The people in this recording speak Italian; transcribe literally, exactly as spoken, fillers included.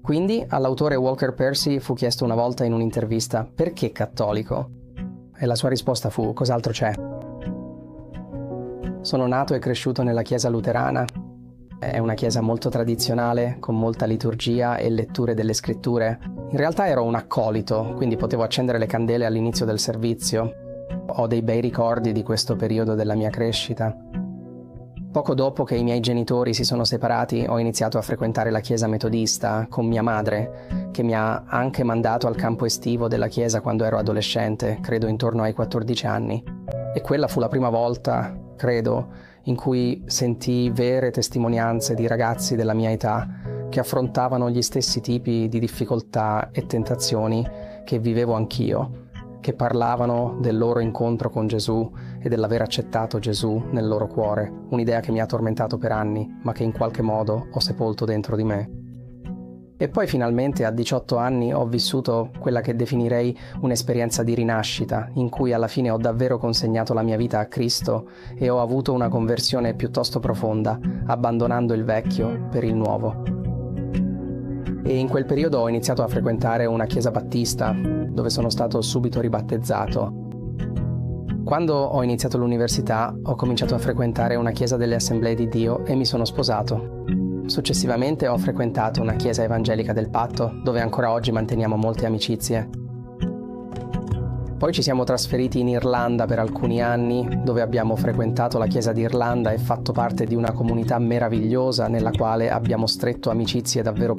Quindi all'autore Walker Percy fu chiesto una volta in un'intervista perché cattolico? E la sua risposta fu: cos'altro c'è? Sono nato e cresciuto nella chiesa luterana. È una chiesa molto tradizionale, con molta liturgia e letture delle scritture. In realtà ero un accolito, quindi potevo accendere le candele all'inizio del servizio. Ho dei bei ricordi di questo periodo della mia crescita. Poco dopo che i miei genitori si sono separati, ho iniziato a frequentare la chiesa metodista con mia madre, che mi ha anche mandato al campo estivo della chiesa quando ero adolescente, credo intorno ai quattordici anni. E quella fu la prima volta, credo, in cui sentii vere testimonianze di ragazzi della mia età che affrontavano gli stessi tipi di difficoltà e tentazioni che vivevo anch'io, che parlavano del loro incontro con Gesù e dell'aver accettato Gesù nel loro cuore, un'idea che mi ha tormentato per anni, ma che in qualche modo ho sepolto dentro di me. E poi finalmente a diciotto anni ho vissuto quella che definirei un'esperienza di rinascita, in cui alla fine ho davvero consegnato la mia vita a Cristo e ho avuto una conversione piuttosto profonda, abbandonando il vecchio per il nuovo. E in quel periodo ho iniziato a frequentare una chiesa battista, dove sono stato subito ribattezzato. Quando ho iniziato l'università, ho cominciato a frequentare una chiesa delle Assemblee di Dio e mi sono sposato. Successivamente ho frequentato una chiesa evangelica del Patto, dove ancora oggi manteniamo molte amicizie. Poi ci siamo trasferiti in Irlanda per alcuni anni, dove abbiamo frequentato la Chiesa d'Irlanda e fatto parte di una comunità meravigliosa nella quale abbiamo stretto amicizie davvero